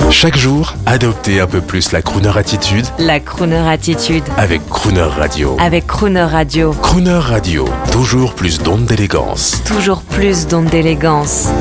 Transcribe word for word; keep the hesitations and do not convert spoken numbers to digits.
Chaque jour, adoptez un peu plus la crooner attitude La crooner attitude avec Crooner Radio. avec Crooner Radio. Crooner Radio, toujours plus d'ondes d'élégance. Toujours plus d'ondes d'élégance.